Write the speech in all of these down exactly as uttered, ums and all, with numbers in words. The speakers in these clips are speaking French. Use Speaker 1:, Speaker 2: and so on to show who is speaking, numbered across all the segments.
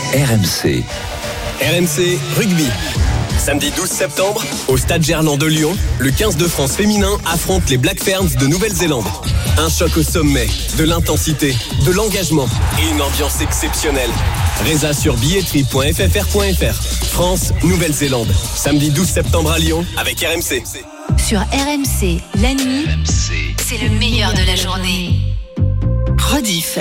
Speaker 1: R M C.
Speaker 2: R M C Rugby. Samedi douze septembre, au Stade Gerland de Lyon, le quinze de France féminin affronte les Black Ferns de Nouvelle-Zélande. Un choc au sommet, de l'intensité, de l'engagement et une ambiance exceptionnelle. Résa sur billetterie point f f r point f r. France, Nouvelle-Zélande. Samedi douze septembre à Lyon avec R M C.
Speaker 3: Sur R M C, la nuit, R M C. C'est le meilleur de la journée. Rediff.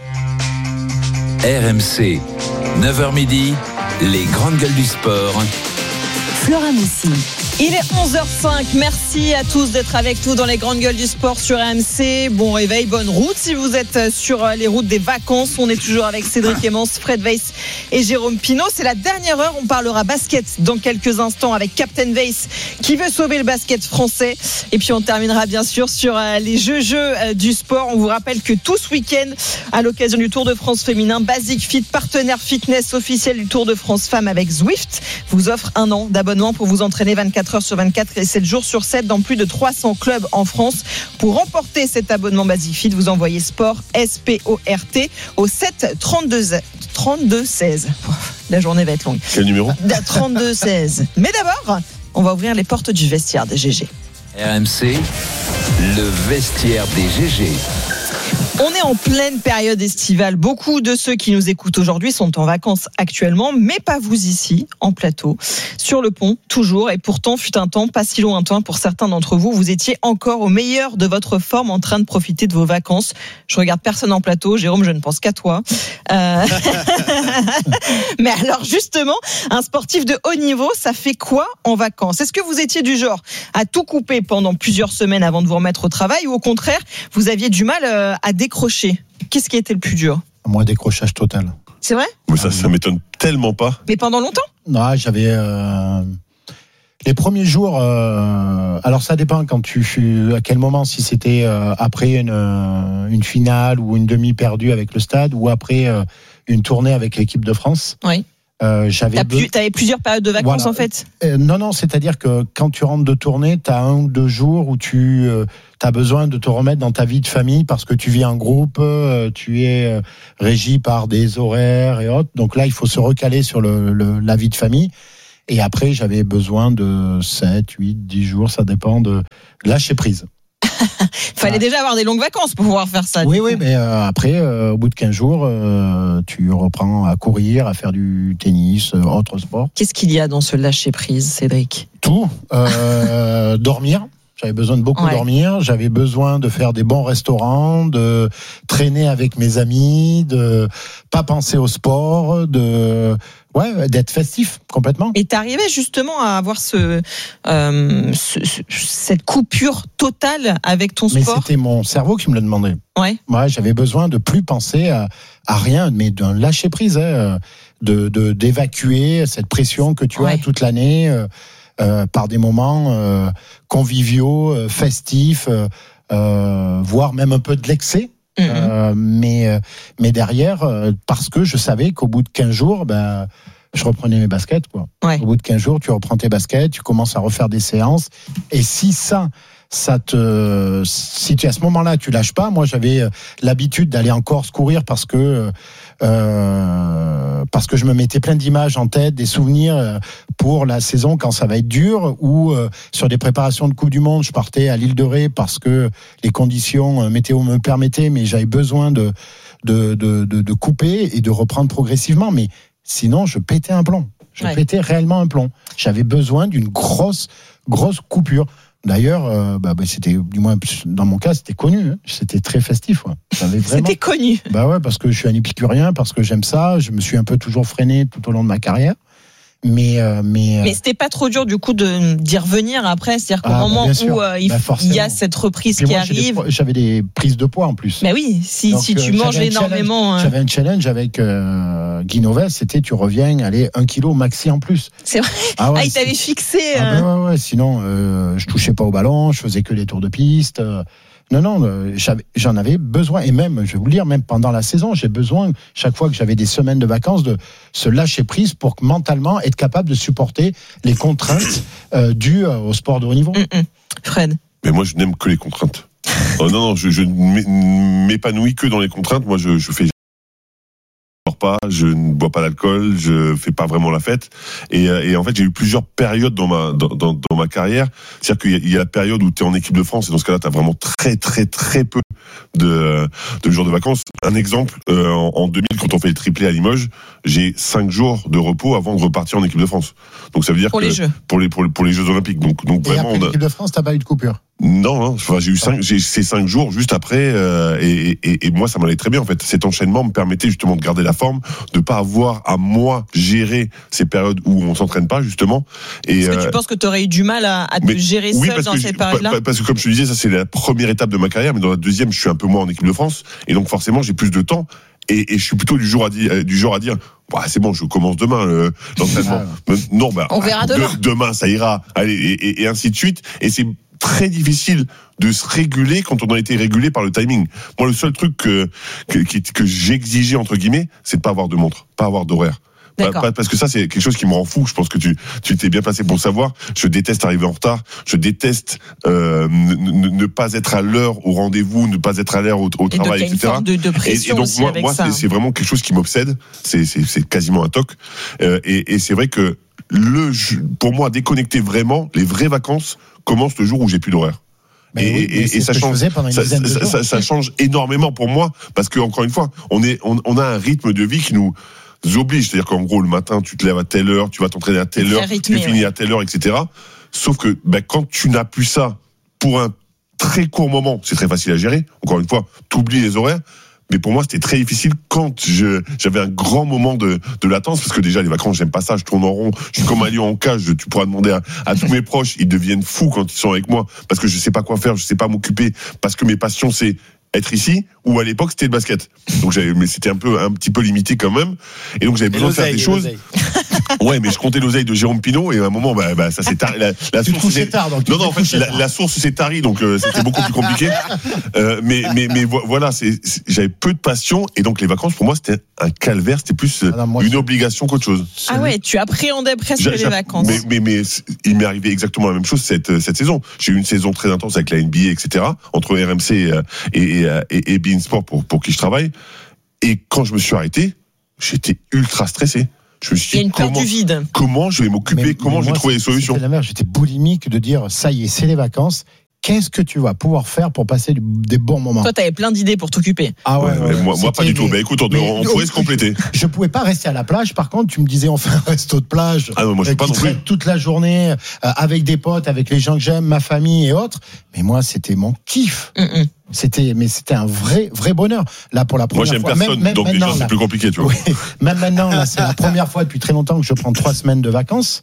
Speaker 1: R M C, neuf heures midi, les grandes gueules du sport.
Speaker 3: Flora Moussi.
Speaker 4: Il est onze heures cinq, merci à tous d'être avec nous dans les grandes gueules du sport sur R M C. Bon réveil, bonne route si vous êtes sur les routes des vacances. On est toujours avec Cédric Emmons, Fred Weiss et Jérôme Pinault. C'est la dernière heure, on parlera basket dans quelques instants avec Captain Weiss qui veut sauver le basket français. Et puis on terminera bien sûr sur les jeux-jeux du sport. On vous rappelle que tout ce week-end, à l'occasion du Tour de France féminin, Basic Fit, partenaire fitness officiel du Tour de France femmes avec Zwift, vous offre un an d'abonnement pour vous entraîner vingt-quatre heures sur vingt-quatre et sept jours sur sept dans plus de trois cents clubs en France. Pour remporter cet abonnement Basic Fit, vous envoyez sport S P O R T au sept trente-deux seize. La journée va être longue.
Speaker 5: Quel numéro ?
Speaker 4: trente-deux seize. Mais d'abord, on va ouvrir les portes du vestiaire des G G.
Speaker 1: R M C, le vestiaire des G G.
Speaker 4: On est en pleine période estivale. Beaucoup de ceux qui nous écoutent aujourd'hui sont en vacances actuellement, mais pas vous ici, en plateau, sur le pont, toujours. Et pourtant, fut un temps pas si lointain pour certains d'entre vous. Vous étiez encore au meilleur de votre forme, en train de profiter de vos vacances. Je regarde personne en plateau. Jérôme, je ne pense qu'à toi. Euh... mais alors, justement, un sportif de haut niveau, ça fait quoi en vacances ? Est-ce que vous étiez du genre à tout couper pendant plusieurs semaines avant de vous remettre au travail, ou au contraire, vous aviez du mal à décrocher ? Qu'est-ce qui était le plus dur ?
Speaker 6: Moi, décrochage total.
Speaker 4: C'est vrai ?
Speaker 5: Mais ça, ça m'étonne tellement pas.
Speaker 4: Mais pendant longtemps ?
Speaker 6: Non, j'avais euh, les premiers jours. Euh, alors, ça dépend quand tu à quel moment, si c'était euh, après une une finale ou une demi perdue avec le Stade, ou après euh, une tournée avec l'équipe de France.
Speaker 4: Oui.
Speaker 6: Euh, j'avais
Speaker 4: T'as
Speaker 6: deux...
Speaker 4: pu, t'avais plusieurs périodes de vacances, voilà. En fait.
Speaker 6: Euh, non, non, c'est-à-dire que quand tu rentres de tournée, t'as un ou deux jours où tu euh, as besoin de te remettre dans ta vie de famille parce que tu vis en groupe, euh, tu es euh, régi par des horaires et autres. Donc là, il faut se recaler sur le, le, la vie de famille. Et après, j'avais besoin de sept, huit, dix jours, ça dépend de lâcher prise.
Speaker 4: Fallait ah. déjà avoir des longues vacances pour pouvoir faire ça.
Speaker 6: Oui, oui, mais euh, après, euh, au bout de quinze jours, euh, tu reprends à courir, à faire du tennis, euh, autre sport.
Speaker 4: Qu'est-ce qu'il y a dans ce lâcher prise, Cédric ?
Speaker 6: Tout. Euh, dormir. J'avais besoin de beaucoup ouais. dormir. J'avais besoin de faire des bons restaurants, de traîner avec mes amis, de pas penser au sport, de ouais, d'être festif complètement.
Speaker 4: Et t'arrivais justement à avoir ce, euh, ce, ce cette coupure totale avec ton sport.
Speaker 6: Mais c'était mon cerveau qui me le demandait.
Speaker 4: Ouais.
Speaker 6: Ouais, j'avais besoin de plus penser à, à rien, mais d'un lâcher prise, hein, de, de d'évacuer cette pression que tu ouais. as toute l'année. Euh, Euh, par des moments euh, conviviaux, euh, festifs, euh, euh, voire même un peu de l'excès. Mmh. Euh, mais, euh, mais derrière, euh, parce que je savais qu'au bout de quinze jours, ben, je reprenais mes baskets. Quoi.
Speaker 4: Ouais.
Speaker 6: Au bout de quinze jours, tu reprends tes baskets, tu commences à refaire des séances. Et si ça, ça te, si tu à ce moment-là, tu lâches pas. Moi, j'avais l'habitude d'aller en Corse courir parce que euh, parce que je me mettais plein d'images en tête, des souvenirs pour la saison quand ça va être dur, ou euh, sur des préparations de Coupe du Monde, je partais à l'île de Ré parce que les conditions euh, météo me permettaient, mais j'avais besoin de de, de de de couper et de reprendre progressivement. Mais sinon, je pétais un plomb. Je ouais. pétais réellement un plomb. J'avais besoin d'une grosse grosse coupure. D'ailleurs, euh, bah, bah, c'était, du moins dans mon cas, c'était connu. Hein. C'était très festif. Ouais. J'avais vraiment...
Speaker 4: C'était connu.
Speaker 6: Bah ouais, parce que je suis un épicurien, parce que j'aime ça. Je me suis un peu toujours freiné tout au long de ma carrière. Mais, euh, mais, euh...
Speaker 4: mais c'était pas trop dur du coup de d'y revenir après, c'est-à-dire qu'au
Speaker 6: ah,
Speaker 4: moment
Speaker 6: bah,
Speaker 4: où euh, il,
Speaker 6: bah,
Speaker 4: il y a cette reprise qui
Speaker 6: moi,
Speaker 4: arrive.
Speaker 6: Des, j'avais des prises de poids en plus.
Speaker 4: Mais oui, si,
Speaker 6: Donc,
Speaker 4: si tu
Speaker 6: euh,
Speaker 4: manges énormément.
Speaker 6: J'avais un challenge avec euh, Guy Novès, c'était tu reviens, allez, un kilo maxi en plus.
Speaker 4: C'est vrai. Ah, ouais, ah il t'avait fixé.
Speaker 6: Euh... Ah, bah, ouais, ouais, sinon euh, je touchais pas au ballon, je faisais que les tours de piste. Euh... Non, non, euh, j'en avais besoin. Et même, je vais vous le dire, même pendant la saison, j'ai besoin, chaque fois que j'avais des semaines de vacances, de se lâcher prise pour que mentalement être capable de supporter les contraintes euh, dues au sport de haut niveau.
Speaker 4: Mm-mm. Fred.
Speaker 5: Mais moi, je n'aime que les contraintes. Oh, non, non, je, je ne m'épanouis que dans les contraintes. Moi, je, je fais pas, je ne bois pas d'alcool, je fais pas vraiment la fête. Et, et en fait, j'ai eu plusieurs périodes dans ma dans, dans, dans ma carrière. C'est-à-dire qu'il y a, il y a la période où tu es en équipe de France et dans ce cas-là, tu as vraiment très très très peu de de jours de vacances. Un exemple, euh, en, en deux mille, quand on fait les triplés à Limoges, j'ai cinq jours de repos avant de repartir en équipe de France. Donc ça veut dire
Speaker 4: pour
Speaker 5: que
Speaker 4: les jeux.
Speaker 5: pour les pour les, pour les Jeux Olympiques. Donc donc
Speaker 6: Et
Speaker 5: vraiment,
Speaker 6: après
Speaker 5: on a...
Speaker 6: l'équipe de France, t'as pas eu de coupure?
Speaker 5: Non, hein. Enfin, j'ai eu cinq, j'ai ces cinq jours juste après, euh, et, et, et moi ça m'allait très bien en fait. Cet enchaînement me permettait justement de garder la forme, de pas avoir à moi gérer ces périodes où on s'entraîne pas justement. Et
Speaker 4: Est-ce que
Speaker 5: euh,
Speaker 4: tu penses que tu aurais eu du mal à, à te
Speaker 5: mais,
Speaker 4: gérer
Speaker 5: oui,
Speaker 4: seul
Speaker 5: parce
Speaker 4: dans
Speaker 5: que
Speaker 4: ces
Speaker 5: je-
Speaker 4: périodes-là?
Speaker 5: pa- Parce que comme je te disais, ça c'est la première étape de ma carrière, mais dans la deuxième, je suis un peu moins en équipe de France, et donc forcément j'ai plus de temps, et, et je suis plutôt du jour à dire, du genre à dire. Bah, c'est bon, je commence demain le, l'entraînement.
Speaker 6: Ah,
Speaker 5: non, bah,
Speaker 4: On verra
Speaker 5: de-
Speaker 4: demain.
Speaker 5: demain, ça ira. Allez, et, et, et ainsi de suite. Et c'est très difficile de se réguler quand on a été régulé par le timing. Moi, le seul truc que que, que, que j'exigeais entre guillemets, c'est de pas avoir de montre, pas avoir d'horaire. Pas-
Speaker 4: D'accord.
Speaker 5: pas- parce que ça, c'est quelque chose qui me rend fou. Je pense que tu, tu t'es bien placé pour le savoir. Je déteste arriver en retard. Je déteste euh, ne, ne- ne pas être à l'heure au rendez-vous, ne pas être à l'heure au, au
Speaker 4: Et donc, il
Speaker 5: travail,
Speaker 4: y a une
Speaker 5: et cetera.
Speaker 4: forme de, de
Speaker 5: Et, et
Speaker 4: pression
Speaker 5: donc
Speaker 4: aussi
Speaker 5: moi,
Speaker 4: avec
Speaker 5: moi
Speaker 4: ça.
Speaker 5: c'est, c'est vraiment quelque chose qui m'obsède. C'est, c'est, c'est quasiment un toc. Euh, et, et c'est vrai que le, pour moi, déconnecter vraiment, les vraies vacances commencent le jour où j'ai plus d'horaire.
Speaker 6: Ben
Speaker 5: et,
Speaker 6: oui, mais
Speaker 5: et,
Speaker 6: c'est
Speaker 5: et
Speaker 6: ce
Speaker 5: ça
Speaker 6: que je
Speaker 5: change,
Speaker 6: faisais pendant une
Speaker 5: ça,
Speaker 6: dizaine de
Speaker 5: ça,
Speaker 6: jours.
Speaker 5: ça, ça change énormément pour moi parce que encore une fois, on est, on, on a un rythme de vie qui nous oblige. C'est-à-dire qu'en gros, le matin, tu te lèves à telle heure, tu vas t'entraîner à telle
Speaker 4: C'est
Speaker 5: heure,
Speaker 4: très rythmé,
Speaker 5: tu finis
Speaker 4: ouais.
Speaker 5: à telle heure, et cetera. Sauf que ben, quand tu n'as plus ça pour un très court moment, c'est très facile à gérer. Encore une fois, t'oublies les horaires. Mais pour moi, c'était très difficile quand je, j'avais un grand moment de, de latence, parce que déjà, les vacances, j'aime pas ça, je tourne en rond, je suis comme un lion en cage, tu pourras demander à, à tous mes proches, ils deviennent fous quand ils sont avec moi, parce que je sais pas quoi faire, je sais pas m'occuper, parce que mes passions, c'est être ici, ou à l'époque, c'était le basket. Donc j'avais, mais c'était un peu, un petit peu limité quand même. Et donc j'avais besoin de faire des choses. Ouais, mais je comptais l'oseille de Jérôme Pinot, et à un moment, bah, bah ça s'est tari. La, la
Speaker 6: Tu te
Speaker 5: source
Speaker 6: couchais
Speaker 5: s'est-
Speaker 6: tard, donc tu
Speaker 5: non,
Speaker 6: te
Speaker 5: non, en fait,
Speaker 6: couchais
Speaker 5: la,
Speaker 6: tard.
Speaker 5: la source s'est tarie, donc euh, c'était beaucoup plus compliqué. Euh, mais, mais, mais vo- voilà, c'est, c'est- j'avais peu de passion, et donc les vacances, pour moi, c'était un calvaire, c'était plus euh,
Speaker 6: Ah non, moi,
Speaker 5: une
Speaker 6: c'est-
Speaker 5: obligation qu'autre chose.
Speaker 4: Ah ouais, tu appréhendais presque
Speaker 5: J'a-
Speaker 4: les
Speaker 5: j'a-
Speaker 4: vacances.
Speaker 5: Mais, mais, mais c- il m'est arrivé exactement la même chose cette, cette saison. J'ai eu une saison très intense avec la N B A, et cetera, entre R M C et, euh, et, et, et, et beIN Sport pour, pour qui je travaille. Et quand je me suis arrêté, j'étais ultra stressé. Je me suis
Speaker 4: Il y a
Speaker 5: dit,
Speaker 4: une peur
Speaker 5: comment,
Speaker 4: du vide.
Speaker 5: comment je vais m'occuper,
Speaker 6: Mais-
Speaker 5: comment
Speaker 6: mais
Speaker 5: je vais
Speaker 6: moi,
Speaker 5: trouver des
Speaker 6: c'est-
Speaker 5: solutions.
Speaker 6: C'était la merde. J'étais boulimique de dire ça y est, c'est les vacances. Qu'est-ce que tu vas pouvoir faire pour passer du- des bons moments?
Speaker 4: Toi, t'avais plein d'idées pour t'occuper.
Speaker 6: Ah
Speaker 5: Ouais, mais moi, moi, pas du tout.
Speaker 6: Mais,
Speaker 5: Bah écoute, on,
Speaker 6: mais-
Speaker 5: on pourrait se compléter.
Speaker 6: Je pouvais pas rester à la plage. Par contre, tu me disais on fait un resto de plage.
Speaker 5: Ah non, moi je
Speaker 6: euh,
Speaker 5: suis pas
Speaker 6: qui
Speaker 5: non plus.
Speaker 6: traite toute la journée euh, avec des potes, avec les gens que j'aime, ma famille et autres. Mais moi, c'était mon kiff.
Speaker 4: Hum, hum.
Speaker 6: C'était, mais c'était un vrai, vrai bonheur. Là, pour la
Speaker 5: Moi
Speaker 6: première
Speaker 5: j'aime
Speaker 6: fois.
Speaker 5: personne,
Speaker 6: même, même
Speaker 5: donc déjà
Speaker 6: maintenant,
Speaker 5: c'est
Speaker 6: là,
Speaker 5: plus compliqué, tu vois.
Speaker 6: oui, même maintenant, là, c'est la première fois depuis très longtemps que je prends trois semaines de vacances.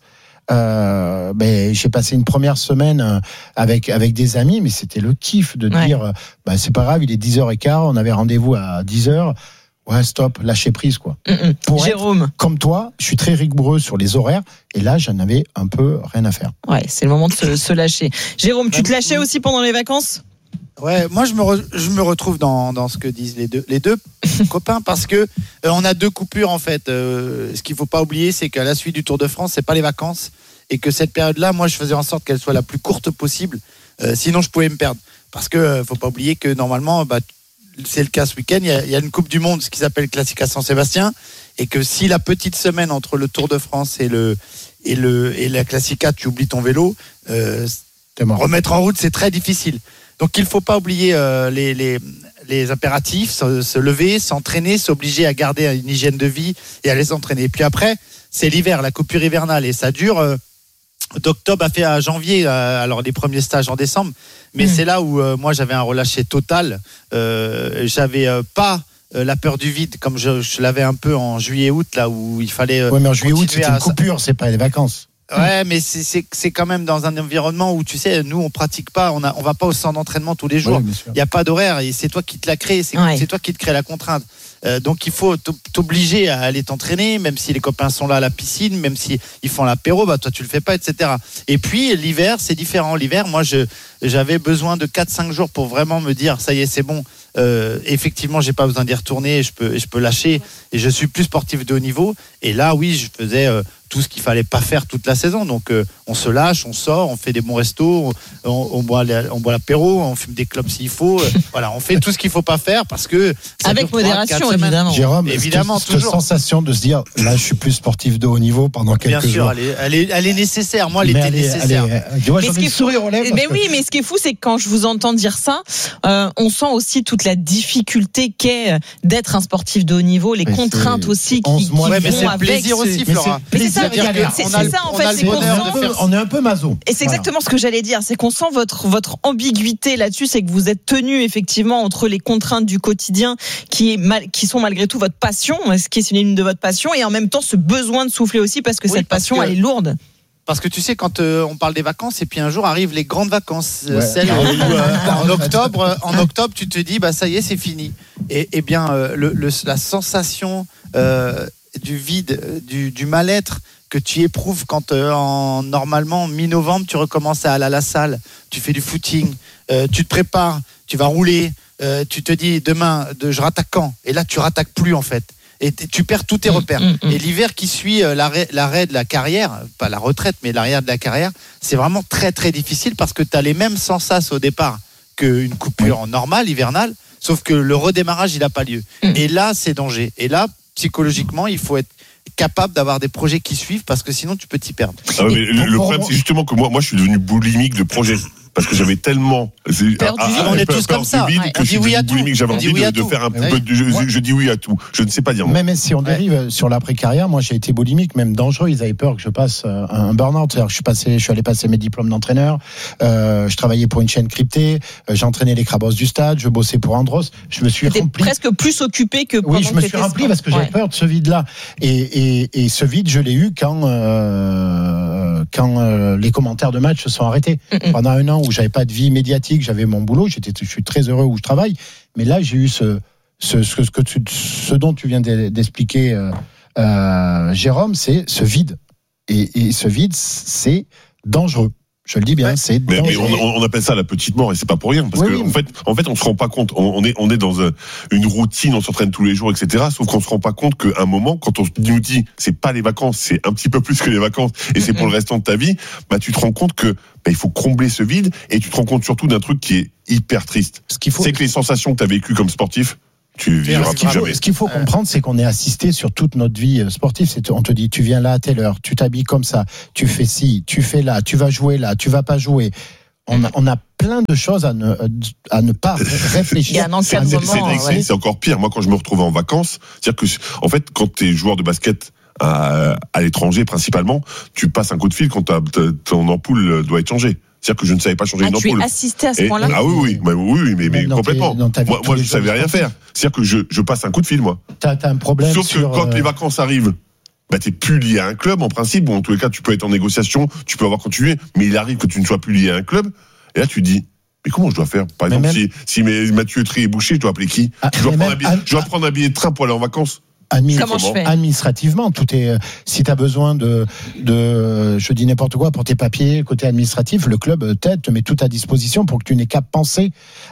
Speaker 6: Euh, ben, j'ai passé une première semaine euh, avec avec des amis, mais c'était le kiff de
Speaker 4: Ouais.
Speaker 6: dire, euh, bah, c'est pas grave, il est dix heures quinze, on avait rendez-vous à dix heures. Ouais, stop, lâcher prise, quoi.
Speaker 4: Hum, hum.
Speaker 6: Pour être-
Speaker 4: Jérôme,
Speaker 6: Comme toi, je suis très rigoureux sur les horaires, et là, j'en avais un peu rien à faire.
Speaker 4: ouais, c'est le moment de se, se lâcher. Jérôme, tu te lâchais aussi pendant les vacances?
Speaker 7: Ouais, moi je me re- je me retrouve dans, dans ce que disent les deux les deux copains parce que euh, on a deux coupures en fait. Euh, ce qu'il faut pas oublier, c'est qu'à la suite du Tour de France, c'est pas les vacances et que cette période-là, moi je faisais en sorte qu'elle soit la plus courte possible. Euh, sinon, je pouvais me perdre parce que euh, faut pas oublier que normalement, bah, c'est le cas ce week-end. Il y a, il y a une Coupe du Monde, ce qui s'appelle Classica San-Sébastien, et que si la petite semaine entre le Tour de France et le et le et la Classica, tu oublies ton vélo, euh,
Speaker 6: T'es mort.
Speaker 7: remettre en route, c'est très difficile. Donc il ne faut pas oublier euh, les, les, les impératifs, se, se lever, s'entraîner, s'obliger à garder une hygiène de vie et à les entraîner. Et puis après, c'est l'hiver, la coupure hivernale, et ça dure euh, d'octobre à, fait à janvier, euh, alors les premiers stages en décembre. Mais
Speaker 4: Mmh.
Speaker 7: c'est là où euh, moi j'avais un relâché total. Euh, j'avais euh, pas euh, la peur du vide comme je, je l'avais un peu en juillet-août, là où il fallait... euh,
Speaker 6: Ouais, mais en juillet-août,
Speaker 7: continuer
Speaker 6: c'était
Speaker 7: à-
Speaker 6: une coupure, c'est pas les vacances.
Speaker 7: Ouais, mais c'est, c'est, c'est quand même dans un environnement où, tu sais, nous, on pratique pas, on a, on va pas au centre d'entraînement tous les jours.
Speaker 6: Oui, bien sûr.
Speaker 7: Il n'y a pas d'horaire et c'est toi qui te la crée, c'est,
Speaker 4: Ouais.
Speaker 7: c'est toi qui te crée la contrainte. Euh, donc il faut t'o- t'obliger à aller t'entraîner, même si les copains sont là à la piscine, même si ils font l'apéro, bah toi tu le fais pas, et cetera. Et puis l'hiver, c'est différent. L'hiver, moi, je, j'avais besoin de quatre cinq jours pour vraiment me dire, ça y est, c'est bon. Euh, effectivement, j'ai pas besoin d'y retourner, je peux, je peux lâcher et je suis plus sportif de haut niveau. Et là, oui, je faisais euh, tout ce qu'il fallait pas faire toute la saison. Donc, euh, on se lâche, on sort, on fait des bons restos, on, on boit, on boit l'apéro, on fume des clopes s'il faut. Voilà, on fait tout ce qu'il faut pas faire parce que ça
Speaker 4: avec
Speaker 7: dure
Speaker 4: modération
Speaker 7: trois,
Speaker 4: évidemment.
Speaker 6: Jérôme,
Speaker 7: évidemment
Speaker 6: cette,
Speaker 7: toujours.
Speaker 6: cette sensation de se dire là, je suis plus sportif de haut niveau pendant quelques
Speaker 7: Bien sûr,
Speaker 6: jours.
Speaker 7: elle est, elle est, elle est nécessaire. Moi, elle
Speaker 6: Mais
Speaker 7: était
Speaker 6: elle est-
Speaker 7: nécessaire.
Speaker 6: elle est- tu vois,
Speaker 4: Mais
Speaker 6: j'en
Speaker 4: ce
Speaker 6: ai
Speaker 4: qui
Speaker 6: le
Speaker 4: est
Speaker 6: sourire aux lèvres.
Speaker 4: Mais
Speaker 6: parce que-
Speaker 4: oui, mais ce qui est fou, c'est que quand je vous entends dire ça, euh, on sent aussi toute la difficulté qu'est d'être un sportif de haut niveau, les
Speaker 6: Mais
Speaker 4: contraintes
Speaker 6: c'est
Speaker 4: aussi qui,
Speaker 6: onze mois
Speaker 4: qui
Speaker 7: Ouais, mais
Speaker 4: vont
Speaker 7: c'est le
Speaker 4: avec
Speaker 7: plaisir
Speaker 4: ce-
Speaker 7: aussi,
Speaker 6: Mais
Speaker 7: Flora.
Speaker 4: Mais c'est ça,
Speaker 6: plaisir et galère.
Speaker 4: c'est-
Speaker 7: On
Speaker 4: c'est
Speaker 7: a le-
Speaker 4: ça, en
Speaker 7: on
Speaker 4: fait,
Speaker 7: a le
Speaker 4: c'est qu'on
Speaker 7: bonheur
Speaker 4: sent-
Speaker 7: de faire
Speaker 6: on est un peu maso.
Speaker 4: Et c'est exactement ce que j'allais dire, c'est qu'on sent votre votre ambiguïté là-dessus, c'est que vous êtes tenu effectivement entre les contraintes du quotidien qui est mal, qui sont malgré tout votre passion, ce qui est synonyme de votre passion, et en même temps ce besoin de souffler aussi parce que
Speaker 7: Oui,
Speaker 4: cette
Speaker 7: parce
Speaker 4: passion
Speaker 7: que-
Speaker 4: elle est lourde.
Speaker 7: Parce que tu sais, quand euh, on parle des vacances, et puis un jour arrivent les grandes vacances, euh,
Speaker 6: Ouais.
Speaker 7: celles où, euh, en octobre, euh, en octobre, tu te dis, bah ça y est, c'est fini. Et, et bien, euh, le, le- la sensation euh, du vide, euh, du, du mal-être que tu éprouves quand, euh, en, normalement, mi-novembre, tu recommences à aller à la salle, tu fais du footing, euh, tu te prépares, tu vas rouler, euh, tu te dis, demain, de, je rattaque quand ? Et là, tu rattaques plus, en fait. Et t- tu perds tous tes repères.
Speaker 4: mmh, mmh.
Speaker 7: Et l'hiver qui suit euh, l'arrêt, l'arrêt de la carrière, pas la retraite, mais l'arrière de la carrière, c'est vraiment très très difficile parce que tu as les mêmes sensations au départ qu'une coupure normale, hivernale, sauf que le redémarrage, il n'a pas lieu.
Speaker 4: Mmh.
Speaker 7: Et là, c'est danger. Et là, psychologiquement, il faut être capable d'avoir des projets qui suivent parce que sinon, tu peux t'y perdre.
Speaker 5: Ah ouais, mais le, le
Speaker 6: pour-
Speaker 5: problème,
Speaker 6: pour-
Speaker 5: c'est justement que moi, moi, je suis devenu boulimique de projet. Parce que j'avais tellement.
Speaker 4: Peur du vide.
Speaker 7: On est
Speaker 5: peur-
Speaker 7: tous
Speaker 5: peur
Speaker 7: comme
Speaker 5: du
Speaker 7: ça.
Speaker 5: vide
Speaker 7: Ouais.
Speaker 5: que
Speaker 7: On
Speaker 5: je suis
Speaker 7: dit oui à
Speaker 5: devenu
Speaker 7: tout.
Speaker 5: boulimique. J'avais
Speaker 7: On
Speaker 5: envie
Speaker 7: dit oui
Speaker 5: de,
Speaker 7: à
Speaker 5: de
Speaker 7: tout.
Speaker 5: faire un
Speaker 6: Oui.
Speaker 5: peu de. Je,
Speaker 6: Moi-
Speaker 5: je dis oui à tout. Je ne sais pas dire. non.
Speaker 6: Même si on dérive sur l'après-carrière, moi j'ai été boulimique, même dangereux. Ils avaient peur que je passe euh, un burn-out. C'est-à-dire que je suis passé, je suis allé passer mes diplômes d'entraîneur. Euh, je travaillais pour une chaîne cryptée. Euh, j'entraînais les crabos du stade. Je bossais pour Andros. Je me suis
Speaker 4: T'es
Speaker 6: rempli.
Speaker 4: presque plus occupé que pendant
Speaker 6: Oui, je
Speaker 4: que
Speaker 6: me suis
Speaker 4: t'étais
Speaker 6: rempli
Speaker 4: sport.
Speaker 6: parce que j'avais
Speaker 4: Ouais.
Speaker 6: peur de ce vide-là. Et, et, et ce vide, je l'ai eu quand euh, quand euh, les commentaires de match se sont arrêtés.
Speaker 4: Mm-mm.
Speaker 6: Pendant un an où j'avais pas de vie médiatique, j'avais mon boulot, j'étais, je suis très heureux où je travaille. Mais là, j'ai eu ce ce ce, ce que tu, ce dont tu viens d'e- d'expliquer, euh, euh, Jérôme, c'est ce vide. Et, et ce vide, c'est dangereux. Je le dis bien,
Speaker 7: Ouais.
Speaker 6: c'est
Speaker 5: Mais, mais
Speaker 6: dangereux.
Speaker 5: on, on appelle ça la petite mort et c'est pas pour rien parce
Speaker 6: Oui,
Speaker 5: que
Speaker 6: oui.
Speaker 5: en fait, en fait, on se rend pas compte. On, on est, on est dans un- une routine, on s'entraîne tous les jours, et cetera. Sauf qu'on se rend pas compte qu'à un moment, quand on nous dit c'est pas les vacances, c'est un petit peu plus que les vacances et c'est pour le restant de ta vie, bah tu te rends compte que bah, il faut combler ce vide et tu te rends compte surtout d'un truc qui est hyper triste.
Speaker 6: Ce qu'il faut,
Speaker 5: C'est que les sensations que tu as vécues comme sportif, tu
Speaker 6: Mais
Speaker 5: vivras
Speaker 6: ce qu'il
Speaker 5: plus
Speaker 6: faut,
Speaker 5: jamais.
Speaker 6: ce qu'il faut comprendre, c'est qu'on est assisté sur toute notre vie euh, sportive. C'est, on te dit, tu viens là à telle heure, tu t'habilles comme ça, tu fais ci, tu fais là, tu vas jouer là, tu vas pas jouer. On a, on a plein de choses à ne, à ne pas réfléchir.
Speaker 4: Il y a un
Speaker 5: C'est-
Speaker 4: encadrement.
Speaker 5: c'est- Cédric,
Speaker 4: ouais.
Speaker 5: c'est- c'est encore pire. Moi, quand je me retrouve en vacances, c'est-à-dire que, en fait, quand tu es joueur de basket à, à l'étranger principalement, tu passes un coup de fil quand ta- ta- ton ampoule doit être changée. C'est-à-dire que je ne savais pas changer
Speaker 4: Ah,
Speaker 5: une
Speaker 4: tu es
Speaker 5: ampoule.
Speaker 4: assisté à ce
Speaker 5: Et-
Speaker 4: point-là.
Speaker 5: ah oui, oui, bah oui, oui, mais, mais
Speaker 6: Même dans
Speaker 5: complètement.
Speaker 6: tes- dans ta vie
Speaker 5: moi,
Speaker 6: de
Speaker 5: moi
Speaker 6: tous
Speaker 5: je
Speaker 6: les
Speaker 5: savais
Speaker 6: jours,
Speaker 5: rien
Speaker 6: sportif.
Speaker 5: faire. C'est-à-dire que je, je passe un coup de fil, moi.
Speaker 6: T'as, t'as un problème
Speaker 5: Sauf que
Speaker 6: sur.
Speaker 5: quand
Speaker 6: euh,
Speaker 5: les vacances arrivent, bah, t'es plus lié à un club en principe. Bon, en tous les cas, tu peux être en négociation, tu peux avoir quand tu veux, mais il arrive que tu ne sois plus lié à un club. Et là, tu te dis, mais comment je dois faire? Par
Speaker 6: Mais
Speaker 5: exemple,
Speaker 6: même-
Speaker 5: si, si mes, ma tuyauterie est bouchée, je dois appeler qui?
Speaker 6: Ah,
Speaker 5: je, dois
Speaker 6: mais
Speaker 5: prendre
Speaker 6: même-
Speaker 5: un billet,
Speaker 6: ah,
Speaker 5: je dois prendre un billet de train pour aller en vacances.
Speaker 6: admi-
Speaker 4: Comment je fais
Speaker 6: administrativement, tout est. euh, Si tu as besoin de, de, je dis n'importe quoi pour tes papiers, côté administratif, le club euh, t'aide, te met tout à disposition pour que tu n'aies qu'à penser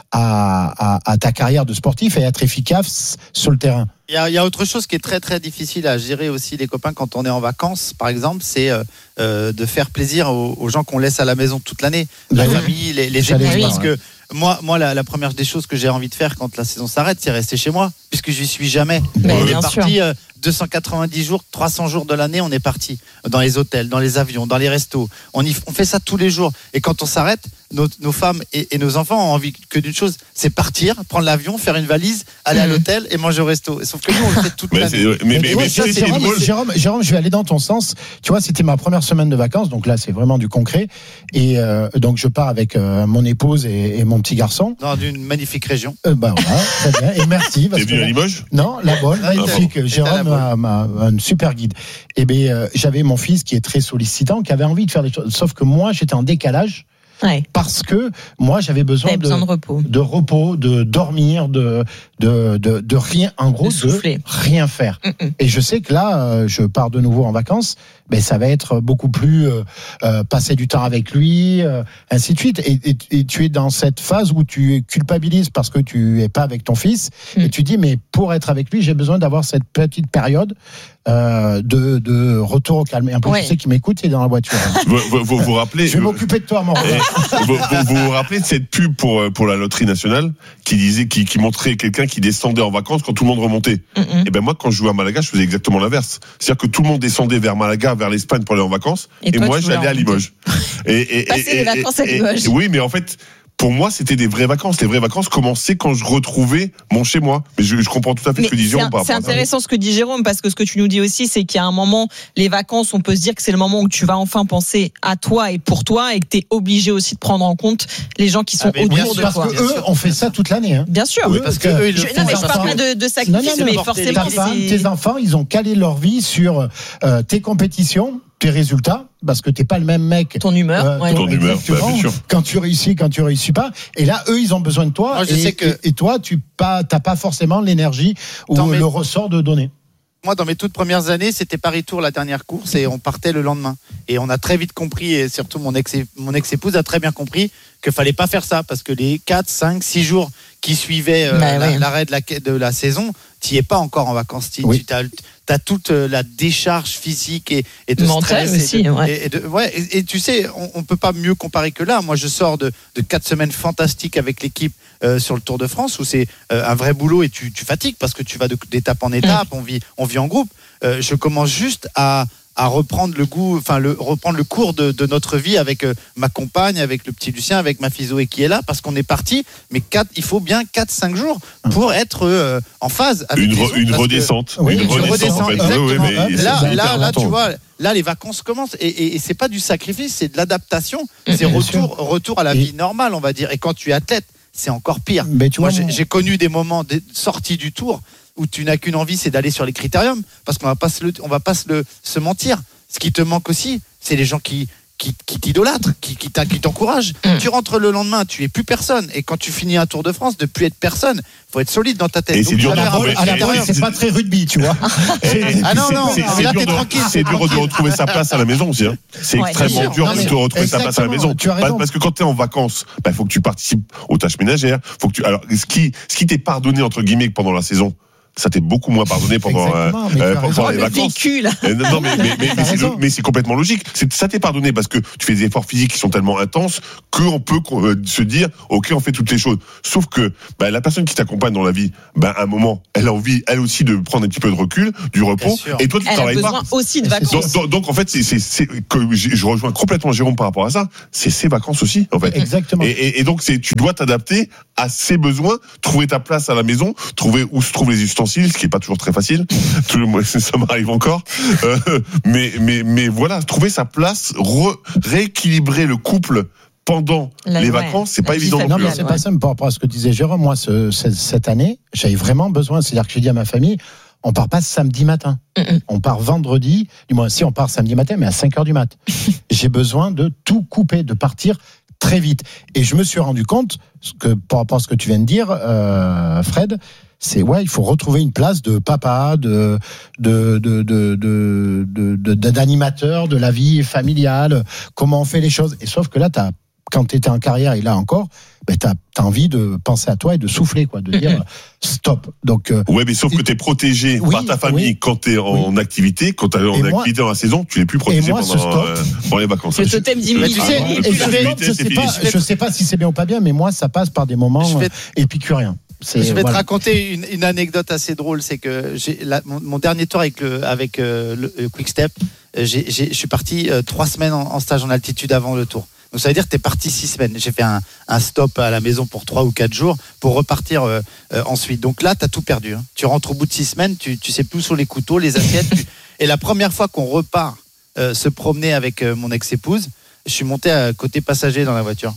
Speaker 6: à, à, à ta carrière de sportif et être efficace sur le terrain.
Speaker 7: Il y, a, il y a autre chose qui est très très difficile à gérer aussi, les copains, quand on est en vacances, par exemple, c'est euh, euh, de faire plaisir aux, aux gens qu'on laisse à la maison toute l'année, la
Speaker 6: Oui.
Speaker 7: famille, les, les
Speaker 6: J'allais
Speaker 7: amis,
Speaker 6: dire,
Speaker 7: parce
Speaker 6: ouais.
Speaker 7: que moi, moi la, la première des choses que j'ai envie de faire quand la saison s'arrête, c'est rester chez moi, puisque je n'y suis jamais.
Speaker 4: Mais
Speaker 7: on
Speaker 4: bien
Speaker 7: est parti euh, deux cent quatre-vingt-dix jours, trois cents jours de l'année, on est parti dans les hôtels, dans les avions, dans les restos. On, y, on fait ça tous les jours. Et quand on s'arrête, nos, nos femmes et, et nos enfants ont envie que d'une chose, c'est partir, prendre l'avion, faire une valise, aller à
Speaker 4: Mhm.
Speaker 7: l'hôtel et manger au resto. Sauf que nous, on le fait toute
Speaker 5: Mais,
Speaker 7: l'année.
Speaker 5: c'est- mais, mais,
Speaker 6: tu vois,
Speaker 5: mais
Speaker 6: ça,
Speaker 5: c'est-
Speaker 6: c'est
Speaker 5: c'est
Speaker 6: Jérôme,
Speaker 5: drôle.
Speaker 6: Jérôme, Jérôme, je vais aller dans ton sens. Tu vois, c'était ma première semaine de vacances, donc là, c'est vraiment du concret. Et euh, donc, je pars avec euh, mon épouse et, et mon petit garçon.
Speaker 7: Dans une magnifique région.
Speaker 6: Euh, bah voilà, très bien. Et merci. parce
Speaker 5: T'es
Speaker 6: que
Speaker 5: venu à
Speaker 6: là-
Speaker 5: Limoges?
Speaker 6: Non, la bonne,
Speaker 7: Ah,
Speaker 6: magnifique.
Speaker 7: bon.
Speaker 6: Jérôme
Speaker 7: la
Speaker 6: m'a, m'a un super guide. Et ben, euh, j'avais mon fils qui est très sollicitant, qui avait envie de faire des choses. Sauf que moi, j'étais en décalage
Speaker 4: Ouais.
Speaker 6: parce que moi, j'avais besoin
Speaker 4: T'avais
Speaker 6: de,
Speaker 4: besoin de repos.
Speaker 6: de repos, de dormir, de de de, de rien, en gros,
Speaker 4: De souffler.
Speaker 6: de rien faire.
Speaker 4: Mm-mm.
Speaker 6: Et je sais que là, euh, je pars de nouveau en vacances, ben ça va être beaucoup plus euh, euh, passer du temps avec lui, euh, ainsi de suite. Et, et, et tu es dans cette phase où tu culpabilises parce que tu es pas avec ton fils,
Speaker 4: Mm.
Speaker 6: et tu dis mais pour être avec lui, j'ai besoin d'avoir cette petite période euh, de, de retour au calme. Et en plus,
Speaker 4: Ouais.
Speaker 6: je sais qu'il m'écoute, il est dans la voiture.
Speaker 5: Vous vous, vous, vous rappelez
Speaker 6: Je vais m'occuper de toi, mon
Speaker 5: Eh, vous, vous, vous vous rappelez de cette pub pour pour la loterie nationale qui disait qui, qui montrait quelqu'un qui descendait en vacances quand tout le monde remontait.
Speaker 4: Mm-mm.
Speaker 5: Et ben moi quand je jouais à Malaga, je faisais exactement l'inverse. C'est-à-dire que tout le monde descendait vers Malaga, vers l'Espagne pour aller en vacances,
Speaker 4: Et
Speaker 5: et,
Speaker 4: toi,
Speaker 5: moi
Speaker 4: tu voulais
Speaker 5: j'allais à
Speaker 4: remonter.
Speaker 5: Limoges. Et, et,
Speaker 4: Passer
Speaker 5: et-
Speaker 4: les
Speaker 5: et-
Speaker 4: vacances à
Speaker 5: et-
Speaker 4: Limoges.
Speaker 5: et- oui, mais en fait. Pour moi, c'était des vraies vacances. Les vraies vacances commençaient quand je retrouvais mon chez moi. Mais je, je comprends tout à fait
Speaker 4: Mais
Speaker 5: ce que dit
Speaker 4: c'est,
Speaker 5: Jérôme par
Speaker 4: c'est
Speaker 5: rapport à ça.
Speaker 4: intéressant ce que dit Jérôme, parce que ce que tu nous dis aussi, c'est qu'il y a un moment, les vacances, on peut se dire que c'est le moment où tu vas enfin penser à toi et pour toi, et que tu es obligé aussi de prendre en compte les gens qui sont
Speaker 7: Ah, mais bien
Speaker 4: autour
Speaker 7: sûr,
Speaker 4: de
Speaker 6: Parce
Speaker 4: toi.
Speaker 6: que eux, on fait ça toute l'année. Hein.
Speaker 4: Bien sûr.
Speaker 7: Oui, parce que eux, ils le
Speaker 4: Je-
Speaker 7: font
Speaker 4: non, mais je
Speaker 7: parce
Speaker 4: parle
Speaker 7: que-
Speaker 4: pas de, de
Speaker 6: Non,
Speaker 4: sacrifice,
Speaker 6: non,
Speaker 4: mais
Speaker 6: non,
Speaker 4: forcément,
Speaker 6: Ta femme,
Speaker 4: c'est...
Speaker 6: tes enfants, ils ont calé leur vie sur euh, tes compétitions, tes résultats, parce que t'es pas le même mec.
Speaker 4: ton humeur.
Speaker 6: Euh,
Speaker 4: ouais.
Speaker 5: Ton humeur,
Speaker 6: exactement,
Speaker 5: bah, bien sûr.
Speaker 6: quand tu réussis, quand tu réussis pas. Et là, eux, ils ont besoin de toi.
Speaker 7: Moi, je
Speaker 6: et,
Speaker 7: sais que-
Speaker 6: et, et toi, tu pas, t'as pas forcément l'énergie ou
Speaker 7: Dans mes-
Speaker 6: le ressort de donner.
Speaker 7: Moi, dans mes toutes premières années, c'était Paris-Tours la dernière course et on partait le lendemain. Et on a très vite compris, et surtout mon ex, mon ex-épouse a très bien compris qu'il fallait pas faire ça parce que les quatre, cinq, six jours qui suivaient euh,
Speaker 4: Bah
Speaker 7: la-
Speaker 4: oui.
Speaker 7: l'arrêt de la, de la saison, tu n'y es pas encore en vacances. Tu
Speaker 6: Oui.
Speaker 7: tu as toute euh, la décharge physique et, et de
Speaker 4: Mentale
Speaker 7: stress.
Speaker 4: aussi,
Speaker 7: et, de-
Speaker 4: ouais.
Speaker 7: et- et de- ouais, et- et tu sais, on, on peut pas mieux comparer que là. Moi, je sors de, de quatre semaines fantastiques avec l'équipe euh, sur le Tour de France où c'est euh, un vrai boulot et tu, tu fatigues parce que tu vas de- d'étape en étape, on vit, on vit en groupe. Euh, je commence juste à, à reprendre le goût, enfin le reprendre le cours de, de notre vie avec euh, ma compagne, avec le petit Lucien, avec ma fille Zoé qui est là parce qu'on est parti. Mais quatre, il faut bien quatre cinq jours pour être euh, en phase avec
Speaker 5: Une,
Speaker 7: les
Speaker 5: re-
Speaker 7: autres,
Speaker 5: une
Speaker 7: parce que-
Speaker 5: redescente.
Speaker 6: Oui,
Speaker 5: une
Speaker 6: une
Speaker 5: redescente,
Speaker 7: redescente,
Speaker 5: en fait.
Speaker 7: exactement.
Speaker 5: Ouais, ouais, mais
Speaker 6: Hop,
Speaker 5: c'est
Speaker 7: Là,
Speaker 5: hyper
Speaker 7: là, là,
Speaker 5: important.
Speaker 7: tu vois, là, les vacances commencent et, et, et c'est pas du sacrifice, c'est de l'adaptation. C'est
Speaker 6: Bien
Speaker 7: retour, retour à la
Speaker 6: Et-
Speaker 7: vie normale, on va dire. Et quand tu es athlète, c'est encore pire.
Speaker 6: Mais tu
Speaker 7: Moi,
Speaker 6: vois,
Speaker 7: j'ai
Speaker 6: mon-
Speaker 7: j'ai connu des moments de sortie du Tour où tu n'as qu'une envie, c'est d'aller sur les critériums, parce qu'on va pas se, le- on va pas se, le, se mentir. Ce qui te manque aussi, c'est les gens qui qui, qui t'idolâtrent, qui, qui, t'a- qui t'encouragent.
Speaker 4: Mm.
Speaker 7: Tu rentres le lendemain, tu es plus personne. Et quand tu finis un Tour de France, de plus être personne, faut être solide dans ta tête.
Speaker 5: Et
Speaker 7: Donc,
Speaker 5: c'est dur
Speaker 7: tu
Speaker 5: de
Speaker 7: vas
Speaker 6: à la
Speaker 7: faire un
Speaker 5: retrouver-
Speaker 6: bol, à la
Speaker 5: et-
Speaker 6: bol,
Speaker 5: et-
Speaker 6: c'est pas très rugby, tu vois.
Speaker 5: Et-
Speaker 7: Ah non, non,
Speaker 5: c'est-
Speaker 7: mais
Speaker 5: c'est
Speaker 7: là,
Speaker 5: dur
Speaker 7: t'es
Speaker 5: de-
Speaker 7: tranquille,
Speaker 5: c'est dur de
Speaker 7: tranquille.
Speaker 5: retrouver sa place à la maison aussi. hein. C'est
Speaker 4: Ouais,
Speaker 5: extrêmement
Speaker 7: bien sûr.
Speaker 5: dur
Speaker 6: Non,
Speaker 5: de
Speaker 6: mais
Speaker 5: te retrouver sa place à la
Speaker 6: exactement,
Speaker 5: maison.
Speaker 6: tu as raison.
Speaker 5: Parce que quand tu es en vacances, il faut que tu participes aux tâches ménagères. Faut que tu... Alors, ce qui, ce qui t'est pardonné, entre guillemets, pendant la saison, ça t'est beaucoup moins pardonné pendant, euh,
Speaker 6: Exactement, mais tu as
Speaker 5: euh, pendant
Speaker 6: raison.
Speaker 5: les
Speaker 4: Le
Speaker 5: vacances.
Speaker 4: véhicule.
Speaker 5: Euh, Non, non, mais, mais, mais, mais
Speaker 6: T'as
Speaker 5: c'est
Speaker 6: raison.
Speaker 5: le- mais c'est complètement logique. C'est, ça t'est pardonné parce que tu fais des efforts physiques qui sont tellement intenses qu'on peut euh, se dire, ok, on fait toutes les choses. Sauf que bah, la personne qui t'accompagne dans la vie, bah, à un moment, elle a envie, elle aussi, de prendre un petit peu de recul, du repos.
Speaker 7: Bien sûr.
Speaker 5: Et toi, tu
Speaker 4: Elle a
Speaker 5: travailles
Speaker 4: besoin
Speaker 5: pas.
Speaker 4: aussi de
Speaker 6: C'est
Speaker 4: vacances.
Speaker 5: Donc, donc, donc, en fait, c'est, c'est, c'est, que je je rejoins complètement Jérôme par rapport à ça. C'est ses vacances aussi, en fait.
Speaker 6: Exactement.
Speaker 5: Et, et, et donc, c'est, tu dois t'adapter à ses besoins, trouver ta place à la maison, trouver où se trouvent les ustensiles, ce qui est pas toujours très facile. Tout le- moi, ça m'arrive encore. Euh, mais, mais, mais voilà, trouver sa place, re- rééquilibrer le couple pendant
Speaker 4: La-
Speaker 5: les
Speaker 4: ouais,
Speaker 5: vacances, c'est
Speaker 4: la
Speaker 5: pas
Speaker 4: vie
Speaker 5: évident non
Speaker 6: Non,
Speaker 5: plus.
Speaker 6: mais
Speaker 4: familiale.
Speaker 6: c'est
Speaker 4: ouais.
Speaker 6: pas simple par rapport à ce que disait Jérôme. Moi, ce- ce- cette année, j'avais vraiment besoin. C'est-à-dire que j'ai dit à ma famille, on part pas samedi matin.
Speaker 4: Mm-mm.
Speaker 6: On part vendredi. Du moins, si on part samedi matin, mais à cinq heures du mat. J'ai besoin de tout couper, de partir très vite. Et je me suis rendu compte que, par rapport à ce que tu viens de dire, euh, Fred, c'est ouais, il faut retrouver une place de papa, de de de de de, de- de- d'animateur de la vie familiale. Comment on fait les choses. Et sauf que là, t'as quand tu étais en carrière et là encore, ben t'as as envie de penser à toi et de souffler, quoi, de dire
Speaker 4: Mhm.
Speaker 6: stop. Donc euh,
Speaker 5: Ouais, mais sauf que t'es protégé
Speaker 6: Oui,
Speaker 5: par ta famille
Speaker 6: oui.
Speaker 5: quand t'es en activité, quand t'es en
Speaker 6: Et moi-
Speaker 5: activité dans la saison, tu l'es plus protégé
Speaker 6: et moi, ce
Speaker 5: pendant,
Speaker 6: stop-
Speaker 5: euh, pendant les vacances.
Speaker 4: Le totem
Speaker 7: Mais
Speaker 4: d'immunité.
Speaker 7: tu sais,
Speaker 5: Ah,
Speaker 7: et
Speaker 5: le
Speaker 7: je
Speaker 5: totem
Speaker 7: vais-
Speaker 5: d'immunité,
Speaker 6: je
Speaker 5: c'est
Speaker 6: sais
Speaker 5: fini.
Speaker 6: pas, je sais pas si c'est bien ou pas bien, mais moi, ça passe par des moments
Speaker 7: Je vais-
Speaker 6: euh, épicuriens. C'est-
Speaker 7: Je vais
Speaker 6: voilà.
Speaker 7: te raconter une, une anecdote assez drôle, c'est que j'ai la- mon, mon dernier tour avec le avec euh, le, le Quick Step, euh, j'ai, j'ai, je suis parti euh, trois semaines en, en stage en altitude avant le tour. Donc ça veut dire que t'es parti six semaines. J'ai fait un, un stop à la maison pour trois ou quatre jours pour repartir euh, euh, ensuite. Donc là, t'as tout perdu. Hein. Tu rentres au bout de six semaines, tu tu sais plus où sont les couteaux, les assiettes. tu- Et la première fois qu'on repart euh, se promener avec euh, mon ex-épouse, je suis monté à côté passager dans la voiture.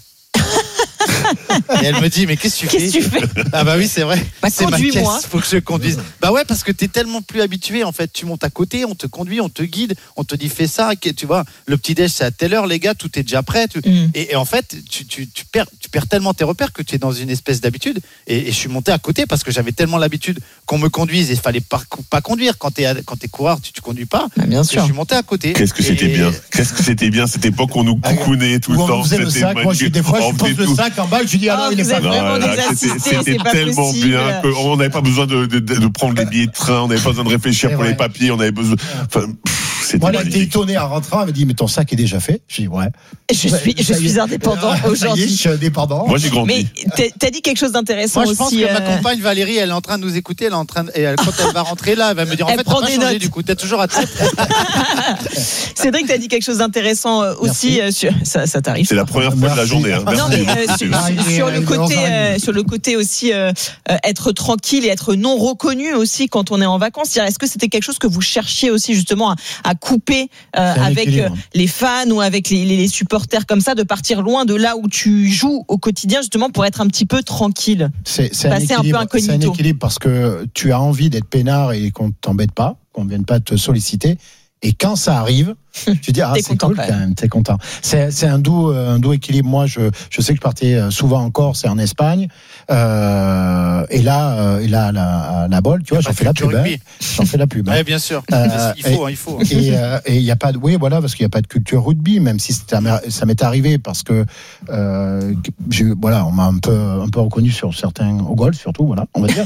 Speaker 7: Et elle me dit, mais qu'est-ce que tu fais
Speaker 4: Qu'est-ce que tu fais?
Speaker 7: Ah bah oui, c'est vrai.
Speaker 4: Bah,
Speaker 7: c'est ma
Speaker 4: conduis-moi.
Speaker 7: caisse, faut que je conduise. Bah ouais, parce que t'es tellement plus habitué en fait. Tu montes à côté, on te conduit, on te guide, on te dit fais ça. que- Tu vois, le petit déj c'est à telle heure, les gars, tout est déjà prêt. tu-
Speaker 4: Mm.
Speaker 7: Et, et en fait, tu, tu, tu perds, tu perds tellement tes repères que tu es dans une espèce d'habitude. Et, et je suis monté à côté parce que j'avais tellement l'habitude qu'on me conduise et il fallait pas, pas conduire quand t'es à- quand t'es coureur, tu, tu conduis pas.
Speaker 4: Bah, bien
Speaker 7: Et
Speaker 4: sûr.
Speaker 7: je suis monté à côté.
Speaker 5: Qu'est-ce que c'était
Speaker 7: Et-
Speaker 5: bien. Qu'est-ce que c'était bien cette époque où on nous
Speaker 6: Ah,
Speaker 5: coucounait tout
Speaker 6: Où
Speaker 5: le
Speaker 6: on
Speaker 5: temps.
Speaker 6: nous faisait le
Speaker 5: C'était
Speaker 6: sac. Moi, je,
Speaker 5: magnifique.
Speaker 6: des fois,
Speaker 5: On
Speaker 6: je pose
Speaker 5: faisait
Speaker 6: le
Speaker 5: tout.
Speaker 6: sac en bas, je dis, ah
Speaker 4: Ah,
Speaker 6: non, il est
Speaker 4: vous
Speaker 6: pas
Speaker 4: êtes
Speaker 6: bien.
Speaker 4: vraiment
Speaker 5: Non,
Speaker 4: des
Speaker 5: là, c'était-
Speaker 4: assistés,
Speaker 5: C'était
Speaker 4: c'est pas
Speaker 5: tellement
Speaker 4: possible.
Speaker 5: bien qu'on n'avait pas besoin de, de, de prendre les billets de train, on n'avait pas besoin de réfléchir
Speaker 6: C'est
Speaker 5: pour
Speaker 6: vrai.
Speaker 5: les papiers, on avait besoin. Enfin, pff, C'était
Speaker 6: Moi, elle a été
Speaker 5: magnifique.
Speaker 6: étonnée en rentrant. Elle m'a dit, mais ton sac est déjà fait. J'ai dit, ouais.
Speaker 4: Je suis, je
Speaker 6: Ça y est.
Speaker 4: suis indépendant
Speaker 6: Ah, ça y est,
Speaker 4: aujourd'hui.
Speaker 6: je suis indépendant.
Speaker 5: Moi, j'ai grandi.
Speaker 4: Mais t'as- t'as dit quelque chose d'intéressant
Speaker 7: Moi, je pense
Speaker 4: aussi.
Speaker 7: que ma
Speaker 4: euh,
Speaker 7: compagne Valérie, elle est en train de nous écouter. Elle est en train de- et elle- quand elle va rentrer là, elle va me dire en
Speaker 4: Elle
Speaker 7: fait,
Speaker 4: prend
Speaker 7: t'as pas
Speaker 4: des
Speaker 7: changé
Speaker 4: notes.
Speaker 7: du coup. T'es toujours à tête.
Speaker 4: Cédric, t'as dit quelque chose d'intéressant euh, aussi. euh, sur... Ça, ça t'arrive.
Speaker 5: C'est la première fois de la
Speaker 6: Merci.
Speaker 5: journée. Hein.
Speaker 4: Non,
Speaker 5: Merci.
Speaker 4: mais euh, sur,
Speaker 6: Arrivé,
Speaker 4: sur le
Speaker 6: arrivé
Speaker 4: côté,
Speaker 6: onze heures trente.
Speaker 4: euh, sur le côté aussi, euh, euh, être tranquille et être non reconnu aussi quand on est en vacances. C'est-à-dire, est-ce que c'était quelque chose que vous cherchiez aussi justement à, à couper euh,
Speaker 6: C'est un
Speaker 4: avec
Speaker 6: équilibre.
Speaker 4: euh, les fans ou avec les, les, les supporters comme ça, de partir loin de là où tu joues au quotidien justement pour être un petit peu tranquille.
Speaker 6: C'est c'est un,
Speaker 4: Passer un peu
Speaker 6: équilibre. C'est un
Speaker 4: incognito.
Speaker 6: équilibre parce que tu as envie d'être peinard et qu'on ne t'embête pas, qu'on ne vienne pas te solliciter. Et quand ça arrive, tu dis, ah,
Speaker 4: T'es
Speaker 6: c'est
Speaker 4: content
Speaker 6: cool
Speaker 4: quand
Speaker 6: quand même, t'es content. C'est, c'est un doux, un doux équilibre. Moi, je, je sais que je partais souvent en Corse et en Espagne. Euh, et là, euh, et là, la, la bol, tu vois, j'en fais la pub. Hein. J'en fais la pub. Hein.
Speaker 7: Ouais, bien sûr.
Speaker 6: Euh,
Speaker 7: il faut, hein, il faut.
Speaker 6: Et euh, et il y a pas de, oui, voilà, parce qu'il y a pas de culture rugby, même si c'était, ça m'est arrivé parce que euh, j'ai, voilà, on m'a un peu, un peu reconnu sur certains au golf, surtout, voilà, on va dire.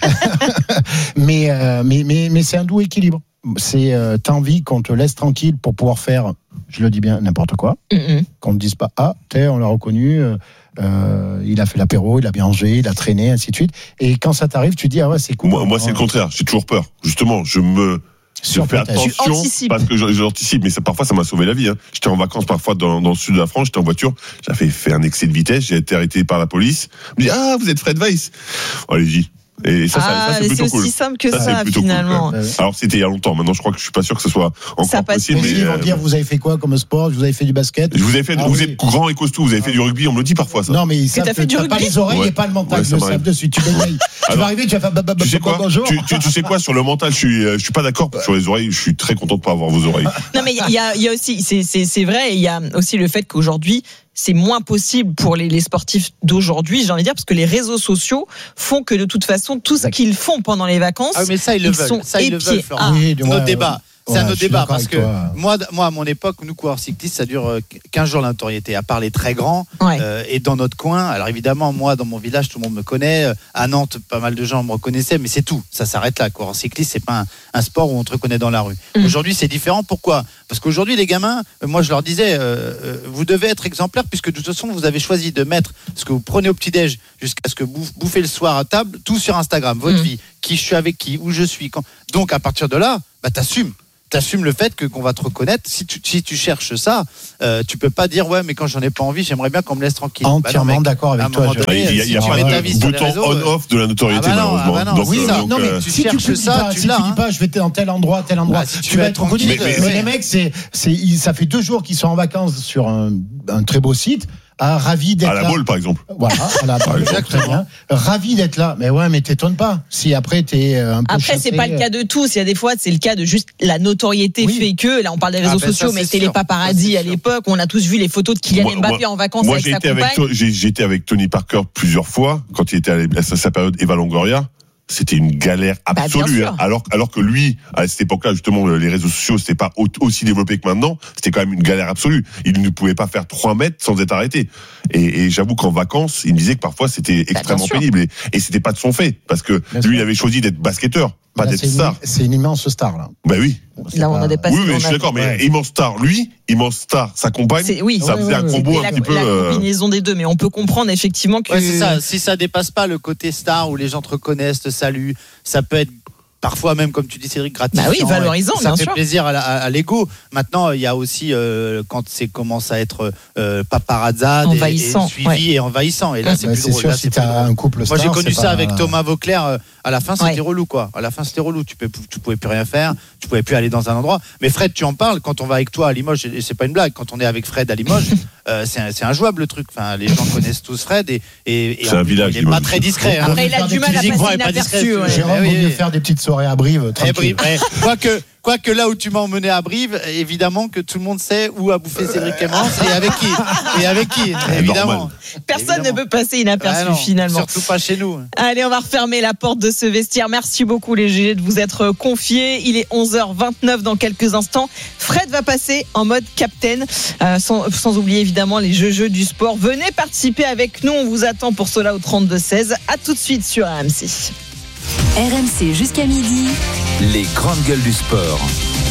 Speaker 6: mais, euh, mais, mais, mais c'est un doux équilibre. C'est euh, t'as envie qu'on te laisse tranquille pour pouvoir faire, je le dis bien, n'importe quoi,
Speaker 4: Mm-mm.
Speaker 6: qu'on ne dise pas ah, t'es, on l'a reconnu. Euh, euh, il a fait l'apéro, il a bien mangé, il a traîné, ainsi de suite. Et quand ça t'arrive, tu dis ah ouais, c'est cool.
Speaker 5: Moi, moi c'est le contraire. J'ai toujours peur. Justement, je me je fais
Speaker 6: Surprotège.
Speaker 4: Tu
Speaker 5: attention
Speaker 4: anticipes.
Speaker 5: parce que je- j'anticipe, mais ça, parfois ça m'a sauvé la vie. Hein. J'étais en vacances parfois dans, dans le sud de la France, j'étais en voiture, j'avais fait un excès de vitesse, j'ai été arrêté par la police. On me dit ah vous êtes Fred Weiss. Oh, allez-y. Et ça, ça,
Speaker 4: Ah,
Speaker 5: ça, c'est
Speaker 4: mais
Speaker 5: plutôt
Speaker 4: c'est
Speaker 5: cool.
Speaker 4: aussi simple que
Speaker 5: Ça,
Speaker 4: ça,
Speaker 5: c'est plutôt cool,
Speaker 4: finalement.
Speaker 6: quoi.
Speaker 5: Alors c'était il y a longtemps. Maintenant je crois que je suis pas sûr que ce soit
Speaker 4: Ça
Speaker 5: encore
Speaker 4: passe
Speaker 5: possible.
Speaker 6: Et
Speaker 5: Mais,
Speaker 6: ils vont
Speaker 5: euh,
Speaker 6: dire vous avez fait quoi comme sport, vous avez fait du basket.
Speaker 5: je vous avez fait,
Speaker 6: Ah
Speaker 5: vous
Speaker 6: oui.
Speaker 5: êtes grand et costaud, vous avez fait du rugby, on me le dit parfois ça.
Speaker 6: Non mais ils savent
Speaker 4: t'as
Speaker 6: que
Speaker 4: fait du
Speaker 6: t'as pas
Speaker 4: rugby
Speaker 6: les oreilles
Speaker 5: Ouais.
Speaker 6: et pas le mental,
Speaker 5: Ouais,
Speaker 6: ils
Speaker 5: ça
Speaker 6: le
Speaker 5: m'arrive.
Speaker 6: savent dessus. Tu bégayes. Tu
Speaker 5: Alors,
Speaker 6: vas arriver, tu vas faire bah, bah, bah,
Speaker 5: Tu sais
Speaker 6: bah,
Speaker 5: quoi
Speaker 6: bonjour.
Speaker 5: tu, tu, tu sais quoi sur le mental, je suis, euh, je suis pas d'accord sur les oreilles. Je suis très content de pas avoir vos oreilles.
Speaker 4: Non, mais il y a, il y a aussi, c'est, c'est, c'est vrai, il y a aussi le fait qu'aujourd'hui, c'est moins possible pour les, les sportifs d'aujourd'hui, j'ai envie de dire, parce que les réseaux sociaux font que de toute façon, tout ce qu'ils font pendant les vacances,
Speaker 7: Ah, mais ça, ils le
Speaker 4: ils
Speaker 7: veulent.
Speaker 4: sont
Speaker 7: Ça, ils le
Speaker 4: épiés.
Speaker 7: veulent, Florent.
Speaker 4: Ah.
Speaker 6: Oui, du
Speaker 7: C'est
Speaker 6: moins,
Speaker 7: notre débat. C'est
Speaker 6: ouais,
Speaker 7: un
Speaker 6: je
Speaker 7: autre
Speaker 6: suis
Speaker 7: débat
Speaker 6: d'accord
Speaker 7: parce
Speaker 6: avec
Speaker 7: que
Speaker 6: toi.
Speaker 7: moi, moi, à mon époque, nous coureurs cyclistes, ça dure euh, quinze jours la notoriété. À part les très grands
Speaker 4: Ouais.
Speaker 7: euh, et dans notre coin. Alors évidemment, moi, dans mon village, tout le monde me connaît. Euh, À Nantes, pas mal de gens me reconnaissaient, mais c'est tout. Ça s'arrête là. Coureur cycliste, c'est pas un, un sport où on te reconnaît dans la rue.
Speaker 4: Mm.
Speaker 7: Aujourd'hui, c'est différent. Pourquoi ? Parce qu'aujourd'hui, les gamins, euh, moi, je leur disais, euh, euh, vous devez être exemplaires puisque de toute façon, vous avez choisi de mettre ce que vous prenez au petit-déj jusqu'à ce que vous bouffez le soir à table, tout sur Instagram, votre
Speaker 4: Mm.
Speaker 7: vie, qui je suis avec qui, où je suis, quand. Donc, à partir de là, bah, t'assumes. T'assumes le fait que qu'on va te reconnaître. Si tu, si tu cherches ça, euh, tu peux pas dire ouais, mais quand j'en ai pas envie, j'aimerais bien qu'on me laisse tranquille. Bah non,
Speaker 6: Entièrement
Speaker 7: mec,
Speaker 6: d'accord
Speaker 7: à
Speaker 6: avec
Speaker 7: un
Speaker 6: toi.
Speaker 7: moment
Speaker 6: Jérôme.
Speaker 7: donné,
Speaker 5: Il y a, il y a
Speaker 7: si tu
Speaker 5: pas
Speaker 7: mets ta
Speaker 5: de
Speaker 7: vie sur les
Speaker 5: bouton
Speaker 7: réseaux, euh,
Speaker 5: on-off de la notoriété
Speaker 7: ah bah non,
Speaker 5: malheureusement.
Speaker 7: ah bah non.
Speaker 5: Donc,
Speaker 7: Oui,
Speaker 5: euh,
Speaker 7: non,
Speaker 5: donc,
Speaker 7: non, mais
Speaker 5: euh,
Speaker 7: tu
Speaker 6: Si tu
Speaker 7: cherches
Speaker 6: te dis
Speaker 7: ça,
Speaker 6: pas,
Speaker 7: tu
Speaker 6: si
Speaker 7: l'as,
Speaker 6: tu dis
Speaker 7: hein.
Speaker 6: pas, je vais être dans tel endroit, tel endroit,
Speaker 7: Ah, si tu
Speaker 6: tu
Speaker 7: veux
Speaker 6: vas
Speaker 7: être
Speaker 6: être reconnu.
Speaker 7: tranquille,
Speaker 6: Mais
Speaker 7: ouais.
Speaker 6: les mecs, c'est, c'est, ils- ça fait deux jours qu'ils sont en vacances sur un, un très beau site. Ah, ravi d'être
Speaker 5: à la
Speaker 6: là.
Speaker 5: boule par exemple.
Speaker 6: Voilà, à la balle,
Speaker 7: Exactement.
Speaker 6: très bien. Ravi d'être là. Mais ouais, mais t'étonnes pas. Si après t'es euh, un peu
Speaker 4: Après,
Speaker 6: chassé,
Speaker 4: c'est pas le cas de tous. Il y a des fois, c'est le cas de juste la notoriété
Speaker 6: Oui.
Speaker 4: fait que. Là, on parle des réseaux
Speaker 7: Ah, ben ça,
Speaker 4: sociaux, mais
Speaker 7: c'est
Speaker 4: c'était les
Speaker 7: sûr. Ça,
Speaker 4: paparazzis
Speaker 7: c'est
Speaker 4: à
Speaker 7: sûr.
Speaker 4: l'époque. On a tous vu les photos de Kylian
Speaker 5: Moi-
Speaker 4: Mbappé
Speaker 5: moi-
Speaker 4: en vacances
Speaker 5: Moi
Speaker 4: avec
Speaker 5: j'ai
Speaker 4: sa
Speaker 5: été avec,
Speaker 4: compagne.
Speaker 5: To- j'ai, j'ai été avec Tony Parker plusieurs fois quand il était à, la- à sa, sa période Eva Longoria. C'était une galère
Speaker 4: bien
Speaker 5: absolue.
Speaker 4: sûr.
Speaker 5: hein. Alors, alors que lui, à cette époque-là, justement, les réseaux sociaux, c'était pas au- aussi développé que maintenant. C'était quand même une galère absolue. Il ne pouvait pas faire trois mètres sans être arrêté. Et, et j'avoue qu'en vacances, il me disait que parfois c'était extrêmement
Speaker 4: sûr.
Speaker 5: pénible. Et, et c'était pas de son fait. Parce que
Speaker 6: Bien
Speaker 5: lui,
Speaker 6: sûr.
Speaker 5: il avait choisi d'être basketteur, pas
Speaker 6: Là,
Speaker 5: d'être
Speaker 6: c'est une-
Speaker 5: star.
Speaker 6: C'est une immense star, là.
Speaker 5: Ben oui.
Speaker 6: C'est
Speaker 4: Là, on
Speaker 6: pas-
Speaker 4: a dépassé.
Speaker 5: Oui, mais
Speaker 4: on
Speaker 5: je
Speaker 4: a-
Speaker 5: suis d'accord. Mais
Speaker 6: ouais.
Speaker 5: immense star, lui, immense star, sa compagne,
Speaker 4: C'est- oui,
Speaker 5: ça
Speaker 6: ouais,
Speaker 5: faisait un
Speaker 6: ouais,
Speaker 5: combo
Speaker 4: C'était
Speaker 5: un
Speaker 4: la,
Speaker 5: petit peu.
Speaker 4: la
Speaker 5: euh,
Speaker 4: combinaison des deux, mais on peut comprendre effectivement que
Speaker 7: Ouais, c'est ça. Si ça dépasse pas le côté star où les gens te reconnaissent, te saluent, ça peut être parfois même, comme tu dis, Cédric, gratifiant.
Speaker 4: Bah oui, valorisant,
Speaker 7: et ça
Speaker 4: bien
Speaker 7: fait
Speaker 4: sûr.
Speaker 7: plaisir à, la- à- à l'ego. Maintenant, il y a aussi euh, quand c'est commence à être euh, paparazzade et, et
Speaker 4: Envahissant,
Speaker 7: suivi
Speaker 4: ouais.
Speaker 7: et envahissant. Et là, c'est
Speaker 6: Bah,
Speaker 7: plus
Speaker 6: c'est
Speaker 7: drôle.
Speaker 6: sûr,
Speaker 7: Là,
Speaker 6: si
Speaker 7: c'est plus
Speaker 6: t'as
Speaker 7: drôle.
Speaker 6: un couple
Speaker 7: Moi,
Speaker 6: star.
Speaker 7: j'ai connu
Speaker 6: c'est
Speaker 7: ça
Speaker 6: pas-
Speaker 7: avec Thomas Vauclair. euh, À la fin, c'était
Speaker 4: Ouais.
Speaker 7: relou, quoi. À la fin, c'était relou. Tu peux, tu pouvais plus rien faire. Tu pouvais plus aller dans un endroit. Mais Fred, tu en parles quand on va avec toi à Limoges. Et c'est pas une blague. Quand on est avec Fred à Limoges, euh, c'est un- c'est injouable le truc. Enfin, les gens connaissent tous Fred et, et, et
Speaker 5: C'est un
Speaker 7: en plus,
Speaker 5: village,
Speaker 7: il est pas
Speaker 5: Limoges.
Speaker 7: très discret. hein.
Speaker 4: Après, il a du mal à
Speaker 7: Physiquement,
Speaker 4: passer
Speaker 7: il est pas discret,
Speaker 4: inaperçu. ouais.
Speaker 6: Jérôme,
Speaker 7: Eh oui,
Speaker 6: vaut mieux
Speaker 7: oui.
Speaker 6: faire des petites soirées à Brive,
Speaker 7: Eh,
Speaker 6: tranquille.
Speaker 7: Brive, eh, quoique, quoique là où tu m'as emmené à Brive, évidemment que tout le monde sait où a bouffé Cédric Clémence et avec qui. Et avec qui, évidemment.
Speaker 5: normal.
Speaker 4: Personne
Speaker 7: Évidemment.
Speaker 4: ne peut passer inaperçu
Speaker 7: Ah non,
Speaker 4: finalement.
Speaker 7: Surtout pas chez nous.
Speaker 4: Allez, on va refermer la porte de ce vestiaire. Merci beaucoup les G G de vous être confiés. Il est onze heures vingt-neuf dans quelques instants. Fred va passer en mode captain, euh, sans, sans oublier évidemment les jeux jeux du sport. Venez participer avec nous, on vous attend pour cela au trente-deux seize. À tout de suite sur R M C.
Speaker 3: R M C jusqu'à midi.
Speaker 1: Les grandes gueules du sport.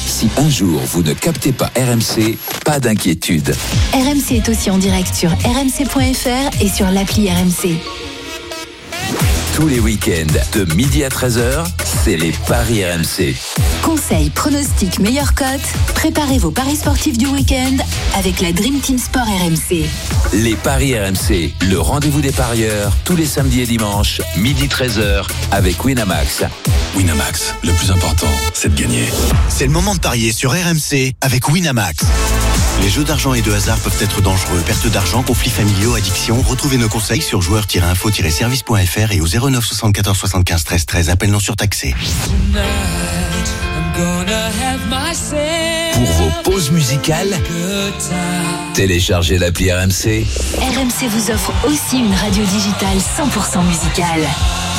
Speaker 1: Si un jour vous ne captez pas R M C, pas d'inquiétude.
Speaker 3: R M C est aussi en direct sur r m c point f r et sur l'appli R M C.
Speaker 1: Tous les week-ends, de midi à treize heures, c'est les paris R M C.
Speaker 3: Conseils, pronostics, meilleures cotes. Préparez vos paris sportifs du week-end avec la Dream Team Sport R M C.
Speaker 1: Les paris R M C, le rendez-vous des parieurs, tous les samedis et dimanches, midi treize heures, avec Winamax.
Speaker 8: Winamax, le plus important, c'est de gagner.
Speaker 9: C'est le moment de parier sur R M C avec Winamax. Les jeux d'argent et de hasard peuvent être dangereux. Perte d'argent, conflits familiaux, addiction. Retrouvez nos conseils sur joueurs tiret info tiret service point f r et au zéro neuf soixante-quatorze soixante-quinze treize treize. Appel non surtaxé.
Speaker 1: Pour vos pauses musicales, téléchargez l'appli R M C.
Speaker 3: R M C vous offre aussi une radio digitale cent pour cent musicale.